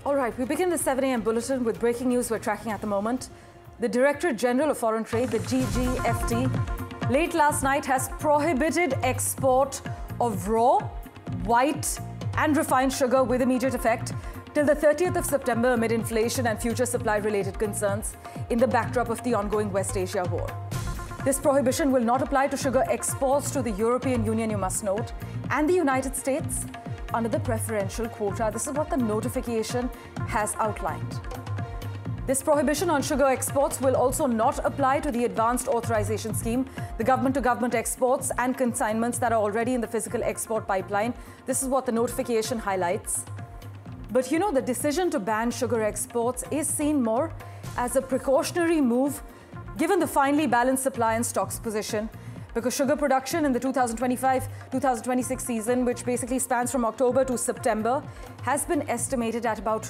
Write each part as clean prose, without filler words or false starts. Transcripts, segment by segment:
All right, we begin the 7 a.m. bulletin with breaking news we're tracking at the moment. The Directorate General of Foreign Trade, the DGFT, late last night has prohibited export of raw, white and refined sugar with immediate effect till the 30th of September amid inflation and future supply-related concerns in the backdrop of the ongoing West Asia war. This prohibition will not apply to sugar exports to the European Union, you must note, and the United States under the preferential quota. This is what the notification has outlined. This prohibition on sugar exports will also not apply to the Advanced Authorization Scheme, the government-to-government exports and consignments that are already in the physical export pipeline. This is what the notification highlights. But you know, the decision to ban sugar exports is seen more as a precautionary move given the finely balanced supply and stocks position, because sugar production in the 2025-2026 season, which basically spans from October to September, has been estimated at about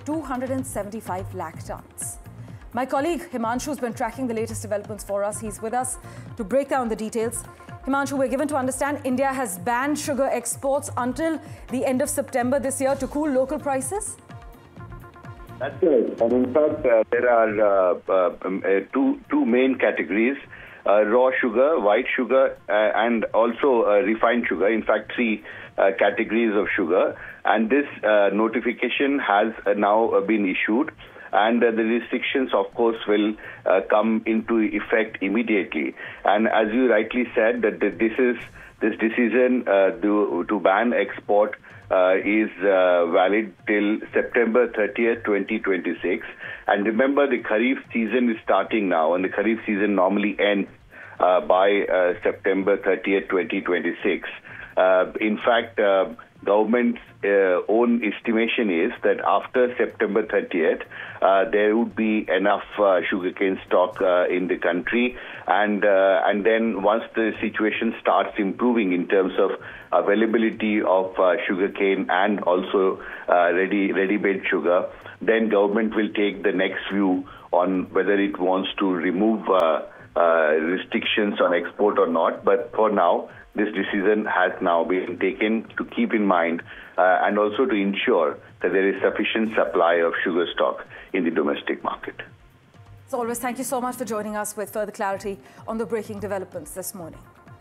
275 lakh tons. My colleague Himanshu has been tracking the latest developments for us. He's with us to break down the details. Himanshu, we're given to understand India has banned sugar exports until the end of September this year to cool local prices? That's right. And in fact, there are two main categories. Raw sugar, white sugar, and also refined sugar. In fact, three categories of sugar. And this notification has now been issued. And the restrictions, of course, will come into effect immediately. And as you rightly said, that this decision to ban export is valid till September 30th, 2026. And remember, the Kharif season is starting now, and the Kharif season normally ends by September 30th, 2026. In fact, government's own estimation is that after September 30th, there would be enough sugarcane stock in the country, and then once the situation starts improving in terms of availability of sugarcane and also ready-made sugar, then government will take the next view on whether it wants to remove restrictions on export or not. But for now, this decision has now been taken to keep in mind and also to ensure that there is sufficient supply of sugar stock in the domestic market. As always, thank you so much for joining us with further clarity on the breaking developments this morning.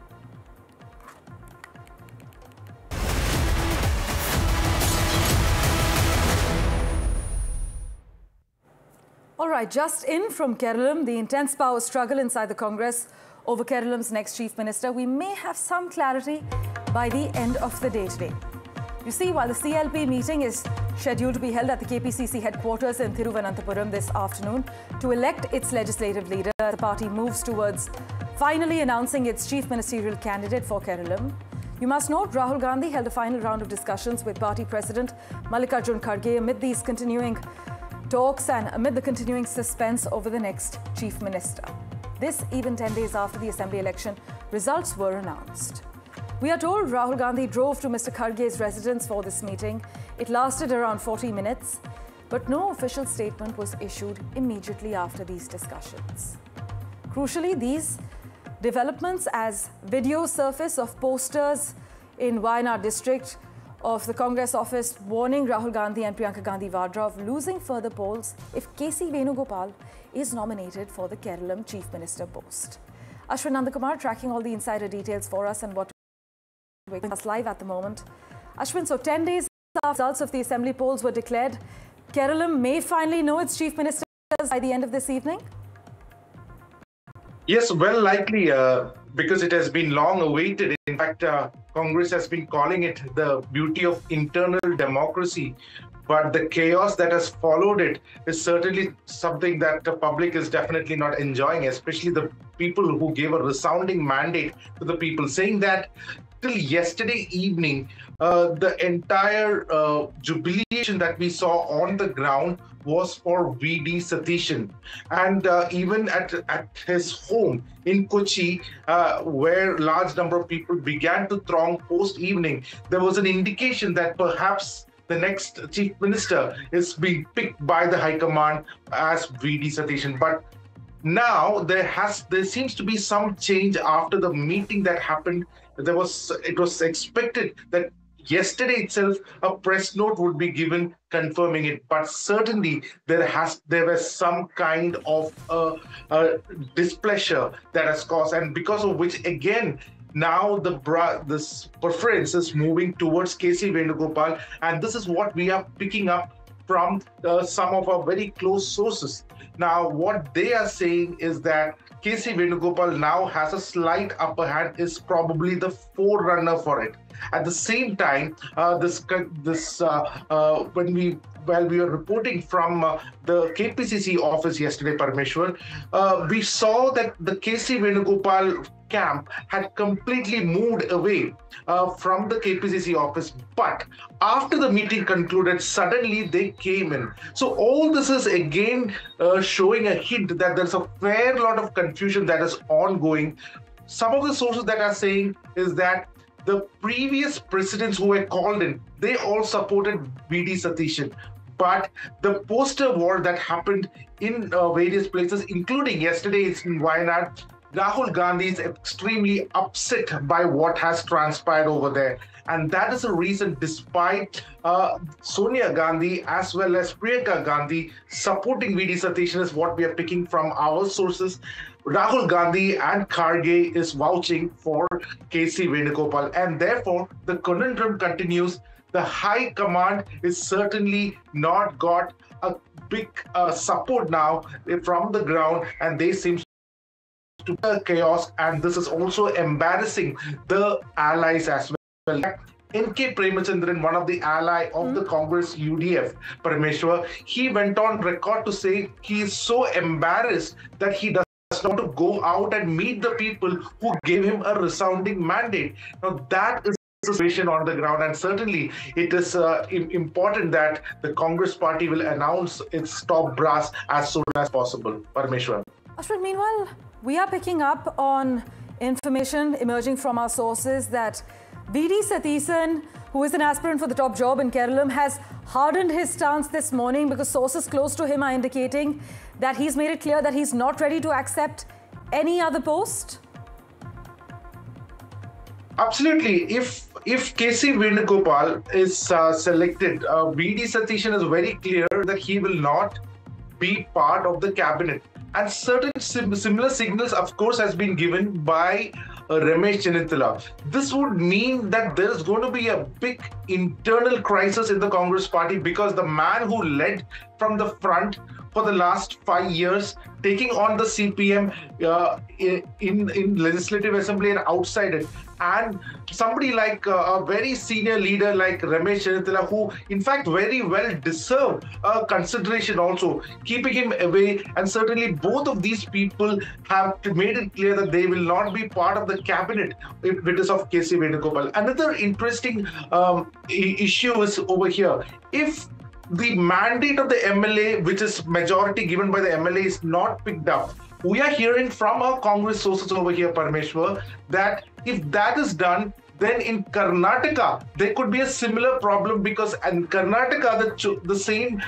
All right, just in from Keralam, the intense power struggle inside the Congress over Keralam's next Chief Minister. We may have some clarity by the end of the day today. You see, while the CLP meeting is scheduled to be held at the KPCC headquarters in Thiruvananthapuram this afternoon to elect its legislative leader, the party moves towards finally announcing its chief ministerial candidate for Keralam. You must note, Rahul Gandhi held a final round of discussions with party president Mallikarjun Kharge amid these continuing talks and amid the continuing suspense over the next chief minister. This even 10 days after the assembly election results were announced. We are told Rahul Gandhi drove to Mr. Kharge's residence for this meeting. It lasted around 40 minutes, but no official statement was issued immediately after these discussions. Crucially, these developments as videos surface of posters in Wayanad district of the Congress office warning Rahul Gandhi and Priyanka Gandhi Vadra of losing further polls if KC Venugopal is nominated for the Keralam Chief Minister post. Ashwin Nandakumar tracking all the insider details for us and what we're us live at the moment. Ashwin, so 10 days after results of the assembly polls were declared, Keralam may finally know its Chief Minister by the end of this evening? Yes, well likely, because it has been long awaited. In fact, Congress has been calling it the beauty of internal democracy. But the chaos that has followed it is certainly something that the public is definitely not enjoying, especially the people who gave a resounding mandate to the people, saying that till yesterday evening, the entire jubilation that we saw on the ground was for V.D. Satishan. And even at his home in Kochi, where large number of people began to throng post-evening, there was an indication that perhaps the next chief minister is being picked by the High Command as V.D. Satishan. But now there seems to be some change after the meeting that happened. It was expected that yesterday itself a press note would be given confirming it, but certainly there was some kind of displeasure that has caused, and because of which again now this preference is moving towards KC Venugopal, and this is what we are picking up from some of our very close sources. Now, what they are saying is that KC Venugopal now has a slight upper hand, is probably the forerunner for it. At the same time, while we were reporting from the KPCC office yesterday, Parameshwar, we saw that the KC Venugopal camp had completely moved away from the KPCC office. But after the meeting concluded, suddenly they came in. So all this is again showing a hint that there's a fair lot of confusion that is ongoing. Some of the sources that are saying is that the previous presidents who were called in, they all supported VD Satishan. But the poster war that happened in various places, including yesterday in Wayanad, Rahul Gandhi is extremely upset by what has transpired over there. And that is the reason, despite Sonia Gandhi as well as Priyanka Gandhi supporting VD Satishan, is what we are picking from our sources, Rahul Gandhi and Kharge is vouching for KC Venugopal. And therefore, the conundrum continues. The High Command is certainly not got a big support now from the ground, and they seem to be chaos, and this is also embarrassing the allies as well. N.K. Premachandran, one of the ally of the Congress UDF, Parameshwar, he went on record to say he is so embarrassed that he does not want to go out and meet the people who gave him a resounding mandate. Now that is the situation on the ground, and certainly it is important that the Congress party will announce its top brass as soon as possible. Parameshwar. Ashwin, meanwhile, we are picking up on information emerging from our sources that VD Satishan, who is an aspirant for the top job in Kerala, has hardened his stance this morning because sources close to him are indicating that he's made it clear that he's not ready to accept any other post. Absolutely. If KC Venugopal is selected, VD Satishan is very clear that he will not be part of the cabinet. And certain similar signals, of course, has been given by Ramesh Chennithila. This would mean that there is going to be a big internal crisis in the Congress party, because the man who led from the front for the last 5 years, taking on the CPM in Legislative Assembly and outside it, and somebody like a very senior leader like Ramesh Chennithila, who in fact very well deserve consideration also, keeping him away. And certainly both of these people have made it clear that they will not be part of the cabinet if it is of KC Venugopal. Another interesting issue is over here. If the mandate of the MLA, which is majority given by the MLA, is not picked up, we are hearing from our Congress sources over here, Parameshwar, that if that is done, then in Karnataka, there could be a similar problem, because in Karnataka, the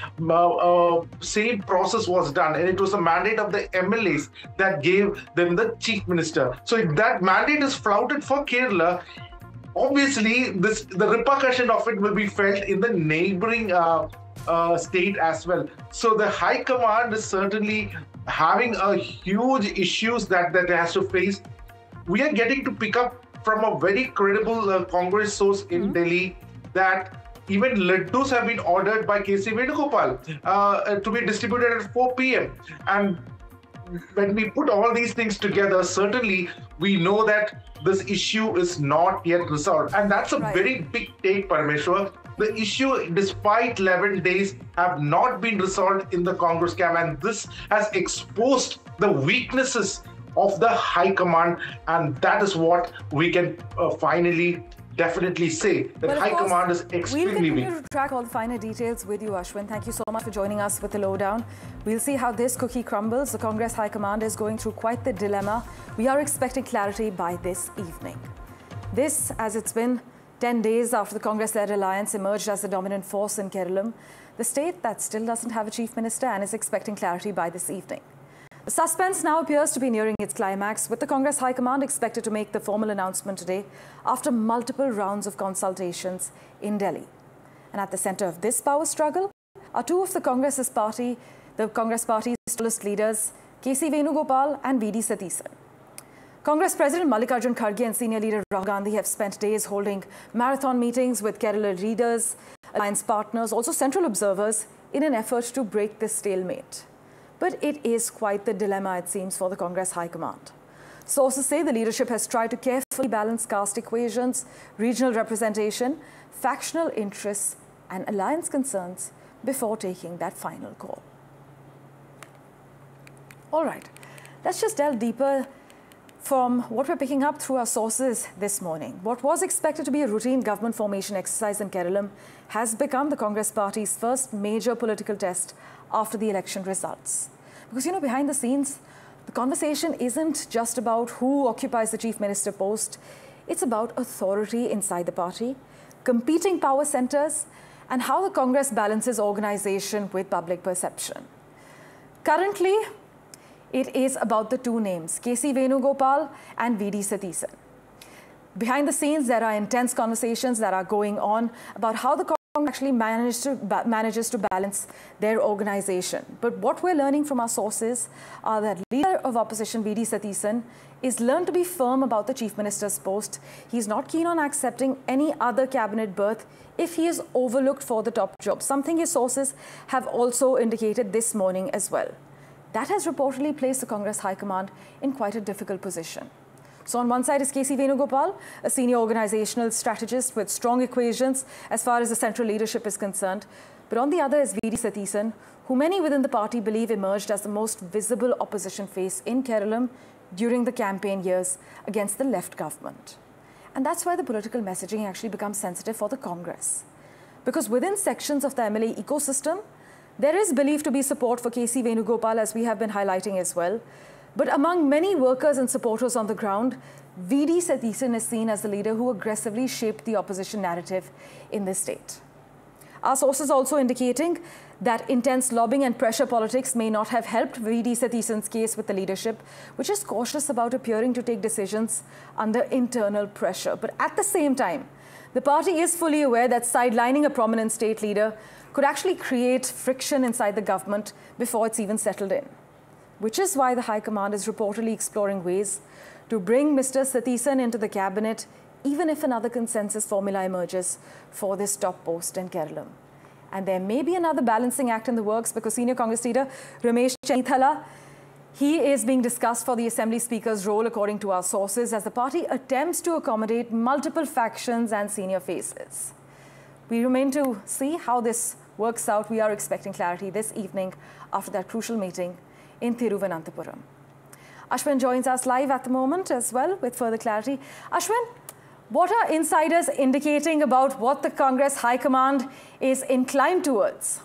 same process was done, and it was a mandate of the MLAs that gave them the chief minister. So if that mandate is flouted for Kerala, obviously the repercussion of it will be felt in the neighboring state as well. So the High Command is certainly having a huge issues that it has to face. We are getting to pick up from a very credible Congress source in Delhi that even laddus have been ordered by KC Venugopal to be distributed at 4 p.m. And when we put all these things together, certainly we know that this issue is not yet resolved. And that's a very big take, Parameshwar. The issue, despite 11 days, have not been resolved in the Congress camp. And this has exposed the weaknesses of the High Command. And that is what we can finally definitely say, that High Command is extremely weak. We'll continue to track all the finer details with you, Ashwin. Thank you so much for joining us with the lowdown. We'll see how this cookie crumbles. The Congress High Command is going through quite the dilemma. We are expecting clarity by this evening. This, as it's been 10 days after the Congress-led alliance emerged as the dominant force in Kerala, the state that still doesn't have a chief minister and is expecting clarity by this evening. The suspense now appears to be nearing its climax, with the Congress High Command expected to make the formal announcement today after multiple rounds of consultations in Delhi. And at the centre of this power struggle are two of the Congress party's tallest leaders, K.C. Venugopal and V.D. Satheesan. Congress President Mallikarjun Kharge and senior leader Rahul Gandhi have spent days holding marathon meetings with Kerala leaders, alliance partners, also central observers, in an effort to break this stalemate. But it is quite the dilemma, it seems, for the Congress High Command. Sources say the leadership has tried to carefully balance caste equations, regional representation, factional interests and alliance concerns before taking that final call. All right, let's just delve deeper from what we're picking up through our sources this morning. What was expected to be a routine government formation exercise in Kerala has become the Congress party's first major political test after the election results. Because, you know, behind the scenes, the conversation isn't just about who occupies the chief minister post. It's about authority inside the party, competing power centers, and how the Congress balances organization with public perception. Currently, it is about the two names, K.C. Venugopal and V.D. Satheesan. Behind the scenes, there are intense conversations that are going on about how the Congress actually manages to balance their organization. But what we're learning from our sources are that leader of opposition V.D. Satheesan is learned to be firm about the chief minister's post. He's not keen on accepting any other cabinet berth if he is overlooked for the top job, something his sources have also indicated this morning as well. That has reportedly placed the Congress High Command in quite a difficult position. So on one side is K.C. Venugopal, a senior organizational strategist with strong equations as far as the central leadership is concerned. But on the other is V.D. Satheesan, who many within the party believe emerged as the most visible opposition face in Kerala during the campaign years against the left government. And that's why the political messaging actually becomes sensitive for the Congress. Because within sections of the MLA ecosystem, there is believed to be support for K.C. Venugopal, as we have been highlighting as well. But among many workers and supporters on the ground, V.D. Satheesan is seen as the leader who aggressively shaped the opposition narrative in this state. Our sources also indicating that intense lobbying and pressure politics may not have helped V.D. Satheesan's case with the leadership, which is cautious about appearing to take decisions under internal pressure. But at the same time, the party is fully aware that sidelining a prominent state leader could actually create friction inside the government before it's even settled in. Which is why the High Command is reportedly exploring ways to bring Mr. Satheesan into the cabinet, even if another consensus formula emerges for this top post in Kerala. And there may be another balancing act in the works because senior Congress leader Ramesh Chennithala, he is being discussed for the Assembly Speaker's role, according to our sources, as the party attempts to accommodate multiple factions and senior faces. We remain to see how this works out. We are expecting clarity this evening after that crucial meeting in Thiruvananthapuram. Ashwin joins us live at the moment as well with further clarity. Ashwin, what are insiders indicating about what the Congress High Command is inclined towards?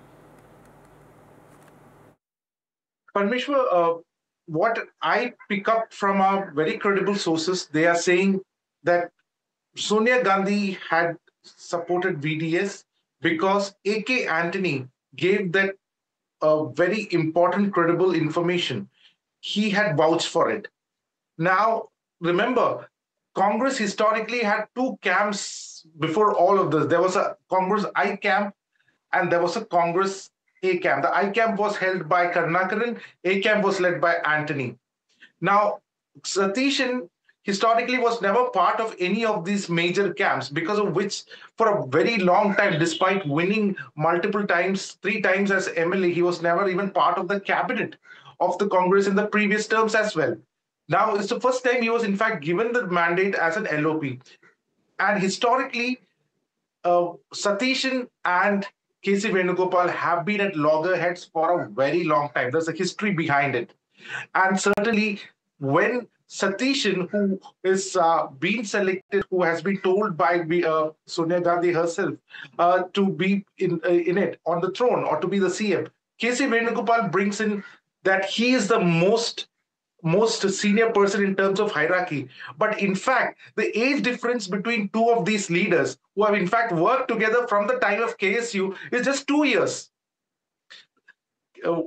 Parmeshwar, what I pick up from our very credible sources, they are saying that Sonia Gandhi had supported VDS because A.K. Antony gave that very important, credible information. He had vouched for it. Now, remember, Congress historically had two camps before all of this. There was a Congress I camp and there was a Congress A camp. The I camp was held by Karnakaran, A camp was led by Antony. Now, Satheesan historically was never part of any of these major camps, because of which for a very long time, despite winning multiple times, 3 times as MLA, he was never even part of the cabinet of the Congress in the previous terms as well. Now, it's the first time he was in fact given the mandate as an LOP. And historically, Satheesan and K.C. Venugopal have been at loggerheads for a very long time. There's a history behind it. And certainly when Satheesan, who is being selected, who has been told by Sonia Gandhi herself to be in it on the throne or to be the CM, K.C. Venugopal brings in that he is the most senior person in terms of hierarchy. But in fact, the age difference between two of these leaders who have in fact worked together from the time of KSU is just 2 years.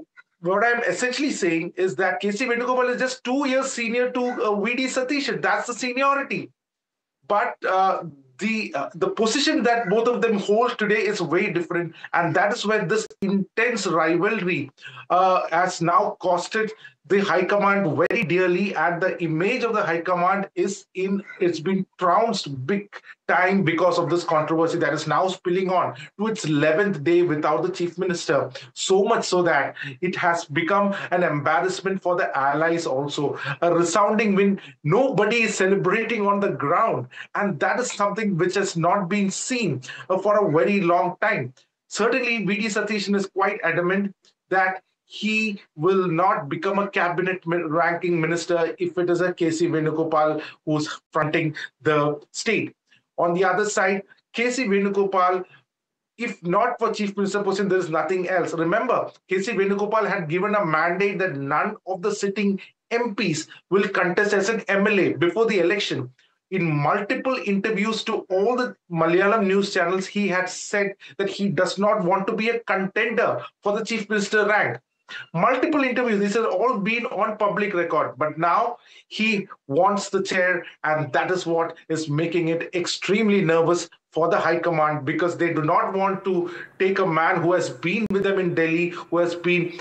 what I'm essentially saying is that K.C. Venugopal is just 2 years senior to V.D. Satish. That's the seniority. But the position that both of them hold today is way different, and that is where this intense rivalry has now costed the High Command very dearly, and the image of the High Command it's been trounced big time because of this controversy that is now spilling on to its 11th day without the Chief Minister. So much so that it has become an embarrassment for the allies also. A resounding win. Nobody is celebrating on the ground. And that is something which has not been seen for a very long time. Certainly, V.D. Satishan is quite adamant that he will not become a cabinet ranking minister if it is a K.C. Venugopal who's fronting the state. On the other side, K.C. Venugopal, if not for Chief Minister position, there is nothing else. Remember, K.C. Venugopal had given a mandate that none of the sitting MPs will contest as an MLA before the election. In multiple interviews to all the Malayalam news channels, he had said that he does not want to be a contender for the Chief Minister rank. Multiple interviews, these have all been on public record, but now he wants the chair, and that is what is making it extremely nervous for the High Command, because they do not want to take a man who has been with them in Delhi, who has been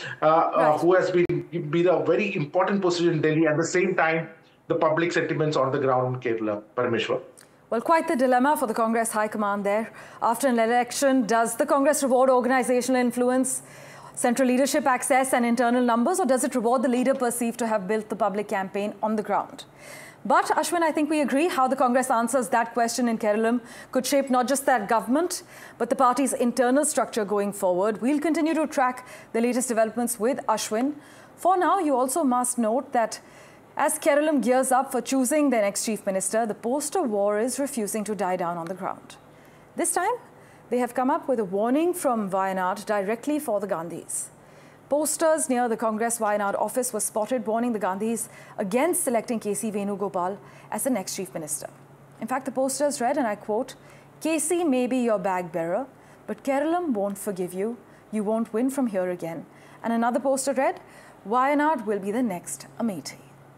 a very important position in Delhi. At the same time, the public sentiments on the ground in Kerala. Parameshwar. Well, quite the dilemma for the Congress High Command there. After an election, does the Congress reward organizational influence, central leadership access and internal numbers, or does it reward the leader perceived to have built the public campaign on the ground? But, Ashwin, I think we agree how the Congress answers that question in Kerala could shape not just that government, but the party's internal structure going forward. We'll continue to track the latest developments with Ashwin. For now, you also must note that as Kerala gears up for choosing their next Chief Minister, the poster war is refusing to die down on the ground. This time, they have come up with a warning from Wayanad directly for the Gandhis. Posters near the Congress Wayanad office were spotted warning the Gandhis against selecting K.C. Venugopal as the next Chief Minister. In fact, the posters read, and I quote, "KC may be your bag bearer, but Kerala won't forgive you. You won't win from here again." And another poster read, "Wayanad will be the next Amethi."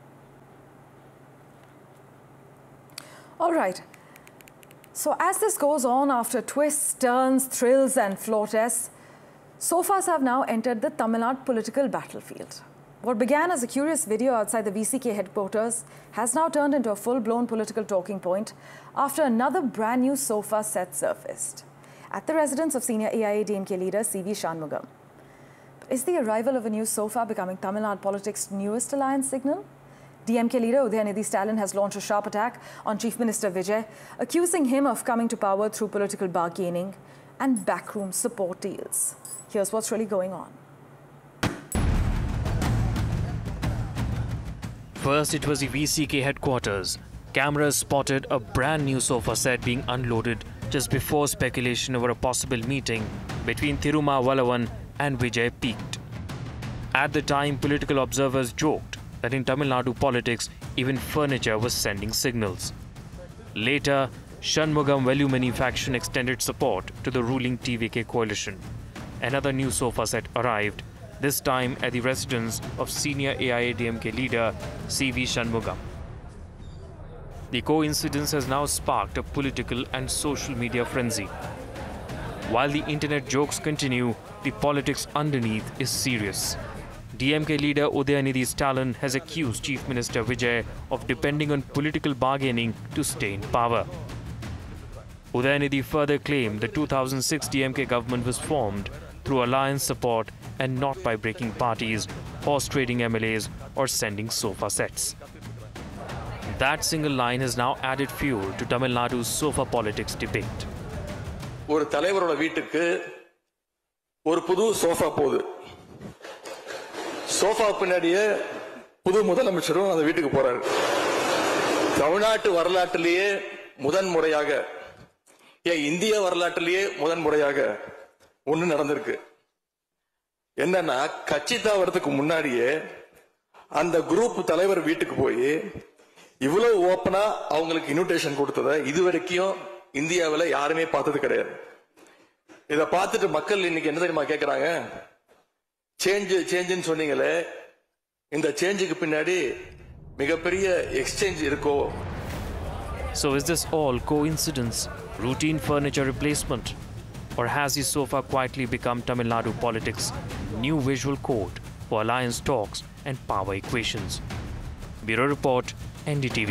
All right. So as this goes on, after twists, turns, thrills and floor tests, sofas have now entered the Tamil Nadu political battlefield. What began as a curious video outside the VCK headquarters has now turned into a full-blown political talking point after another brand new sofa set surfaced at the residence of senior AIADMK leader C.V. Shanmugam. But is the arrival of a new sofa becoming Tamil Nadu politics' newest alliance signal? DMK leader Udayanithi Stalin has launched a sharp attack on Chief Minister Vijay, accusing him of coming to power through political bargaining and backroom support deals. Here's what's really going on. First, it was the VCK headquarters. Cameras spotted a brand new sofa set being unloaded just before speculation over a possible meeting between Thiruma Valavan and Vijay peaked. At the time, political observers joked that in Tamil Nadu politics, even furniture was sending signals. Later, Shanmugam Velumani faction extended support to the ruling TVK coalition. Another new sofa set arrived, this time at the residence of senior AIADMK leader C.V. Shanmugam. The coincidence has now sparked a political and social media frenzy. While the internet jokes continue, the politics underneath is serious. DMK leader Udayanithi Stalin has accused Chief Minister Vijay of depending on political bargaining to stay in power. Udayanithi further claimed the 2006 DMK government was formed through alliance support and not by breaking parties, horse trading MLAs or sending sofa sets. That single line has now added fuel to Tamil Nadu's sofa politics debate. ஒரு தலைவரோட வீட்டுக்கு ஒரு புது sofa போகுது. Sofa பின்னாடியே புது முதலமைச்சரும் அந்த வீட்டுக்கு போறாரு. தமிழ்நாட்டு வரலாற்றிலேயே முதன்முறையாக, இந்திய வரலாற்றிலேயே முதன்முறையாக ஒண்ணு நடந்திருக்கு. என்னன்னா, கட்சி தாவறதுக்கு முன்னாடியே அந்த குரூப் தலைவர் வீட்டுக்கு போய் இவ்வளவு ஓப்பனா அவங்களுக்கு இன்விடேஷன் கொடுத்தத இதுவரைக்கும் இந்தியாவில் யாருமே பார்த்தது கிடையாது. இத பார்த்துட்டு மக்கள் இன்னைக்கு என்ன தெரியுமா கேட்கிறாங்க? சேஞ்சுன்னு சொன்னீங்களே, இந்த சேஞ்சுக்கு பின்னாடி மிகப்பெரிய எக்ஸ்சேஞ்ச் இருக்கோ? So is this all coincidence, routine furniture replacement? Or has he so far quietly become Tamil Nadu politics' new visual code for alliance talks and power equations? Bureau Report, NDTV.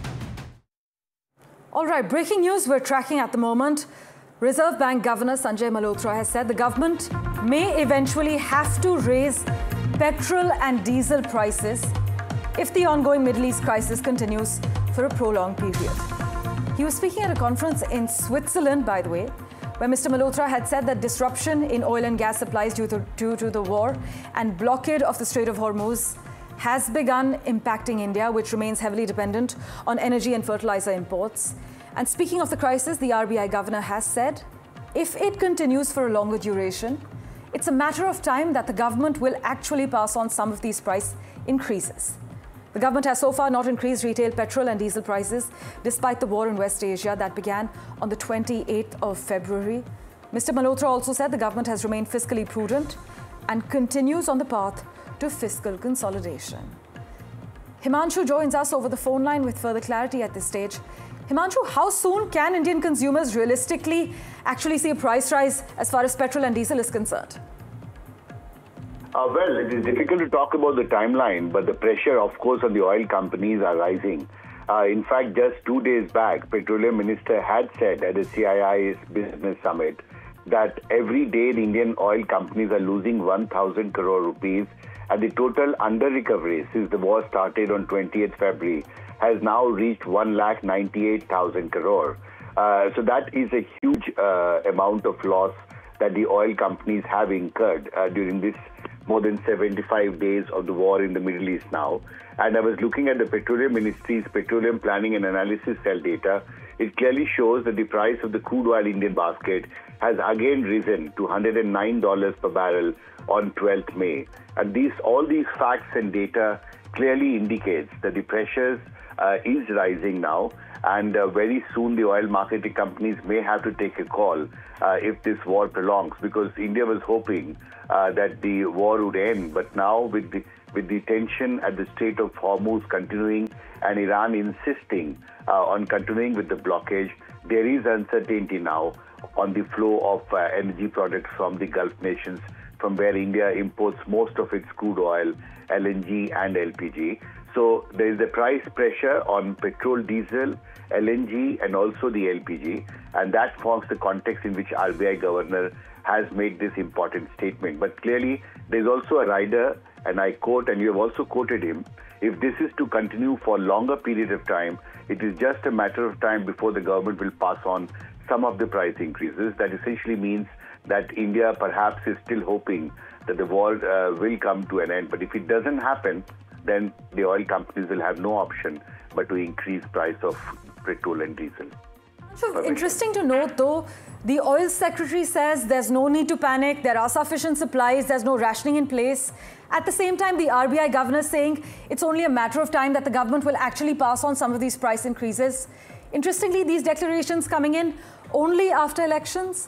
All right, breaking news we're tracking at the moment. Reserve Bank Governor Sanjay Malhotra has said the government may eventually have to raise petrol and diesel prices if the ongoing Middle East crisis continues for a prolonged period. He was speaking at a conference in Switzerland, by the way, where Mr. Malhotra had said that disruption in oil and gas supplies due to the war and blockade of the Strait of Hormuz has begun impacting India, which remains heavily dependent on energy and fertilizer imports. And speaking of the crisis, the RBI governor has said, if it continues for a longer duration, it's a matter of time that the government will actually pass on some of these price increases. The government has so far not increased retail petrol and diesel prices despite the war in West Asia that began on the 28th of February. Mr. Malhotra also said the government has remained fiscally prudent and continues on the path to fiscal consolidation. Himanshu joins us over the phone line with further clarity at this stage. Himanshu, how soon can Indian consumers realistically actually see a price rise as far as petrol and diesel is concerned? Well, it is difficult to talk about the timeline, but the pressure, of course, on the oil companies are rising. In fact, just 2 days back, Petroleum Minister had said at the CII's Business Summit that every day the Indian oil companies are losing 1,000 crore rupees, and the total under-recovery since the war started on 20th February has now reached 1,98,000 crore. So that is a huge amount of loss that the oil companies have incurred during this more than 75 days of the war in the Middle East now. And I was looking at the Petroleum Ministry's Petroleum Planning and Analysis Cell data. It clearly shows that the price of the crude oil Indian basket has again risen to $109 per barrel on 12th May. And all these facts and data clearly indicates that the pressures is rising now, and very soon the oil marketing companies may have to take a call if this war prolongs, because India was hoping that the war would end, but now with the tension at the Strait of Hormuz continuing and Iran insisting on continuing with the blockage, there is uncertainty now on the flow of energy products from the Gulf nations, from where India imports most of its crude oil, LNG and LPG. So there is a price pressure on petrol, diesel, LNG and also the LPG, and that forms the context in which RBI governor has made this important statement. But clearly there is also a rider, and I quote, and you have also quoted him, if this is to continue for a longer period of time, it is just a matter of time before the government will pass on some of the price increases. That essentially means that India perhaps is still hoping that the war will come to an end. But if it doesn't happen, then the oil companies will have no option but to increase price of petrol and diesel. So interesting to note, though, the oil secretary says there's no need to panic, there are sufficient supplies, there's no rationing in place. At the same time, the RBI governor is saying it's only a matter of time that the government will actually pass on some of these price increases. Interestingly, these declarations coming in only after elections?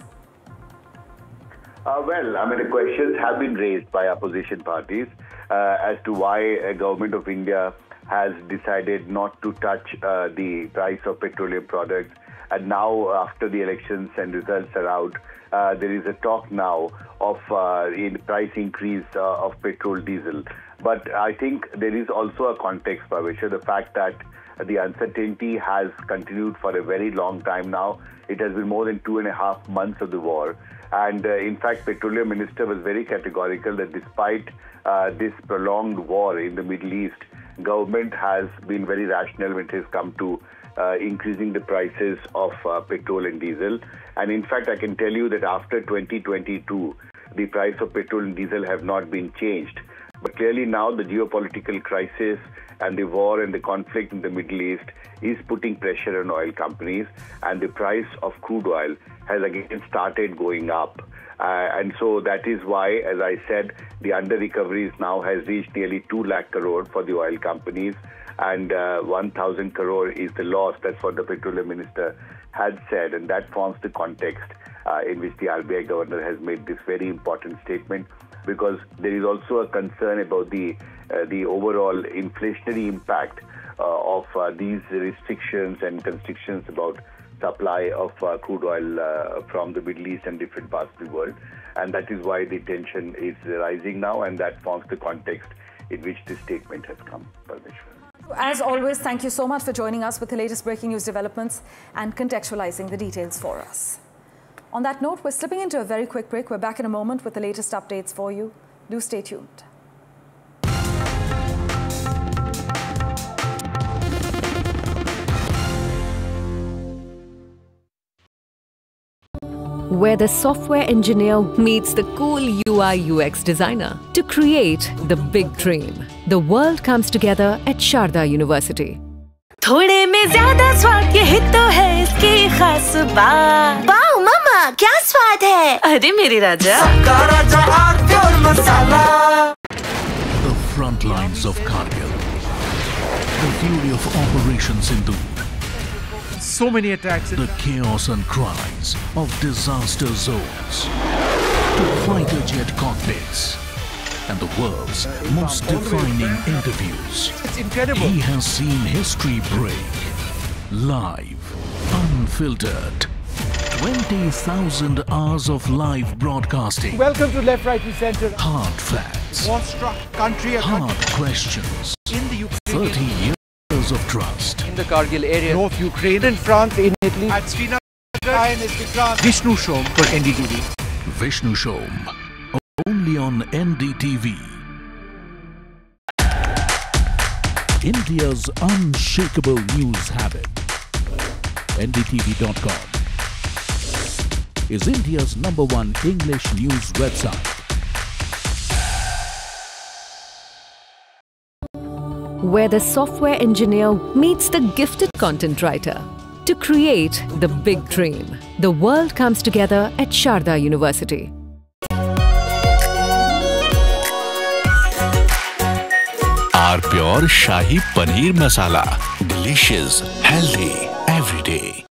Well, I mean, the questions have been raised by opposition parties as to why a government of India has decided not to touch the price of petroleum products. And now, after the elections and results are out, there is a talk now of in price increase of petrol, diesel. But I think there is also a context, Bhavesha, the fact that the uncertainty has continued for a very long time now. It has been more than 2.5 months of the war. And in fact, Petroleum Minister was very categorical that despite this prolonged war in the Middle East, government has been very rational when it has come to increasing the prices of petrol and diesel. And in fact, I can tell you that after 2022, the price of petrol and diesel have not been changed. But clearly now the geopolitical crisis and the war and the conflict in the Middle East is putting pressure on oil companies, and the price of crude oil has again started going up. And so that is why, as I said, the under-recoveries now has reached nearly 2 lakh crore for the oil companies, and 1,000 crore is the loss. That's what the Petroleum Minister had said, and that forms the context in which the RBI governor has made this very important statement, because there is also a concern about the overall inflationary impact of these restrictions and constrictions about supply of crude oil from the Middle East and different parts of the world. And that is why the tension is rising now, and that forms the context in which this statement has come. As always, thank you so much for joining us with the latest breaking news developments and contextualizing the details for us. On that note, we're slipping into a very quick break. We're back in a moment with the latest updates for you. Do stay tuned. Where the software engineer meets the cool UI UX designer to create the big dream. The world comes together at Sharda University. थोड़े में ज़्यादा स्वाद ये तो है इसकी खास बात। वाओ मम्मा क्या स्वाद है? अरे मेरे राजा। सबका राजा आरती और मसाला। The front lines of Kargil. The fury of Operation Sindhu. So many attacks. The chaos and cries of disaster zones. To fighter jet cockpits. And the world's most defining interviews. It's incredible. He has seen history break. Live. Unfiltered. 20,000 hours of live broadcasting. Welcome to Left, Right and Centre. Hard facts. War-struck country. Hard questions. In the Ukraine. 30 years of trust. In the Kargil area. North Ukraine. In France, in Italy. At Srinagar. INS Vikrant. Vishnu Shom for NDTV. Vishnu Shom. Only on NDTV. India's unshakable news habit. NDTV.com is India's #1 English news website. Where the software engineer meets the gifted content writer to create the big dream. The world comes together at Sharda University. Pure Shahi Paneer Masala. Delicious, healthy, every day.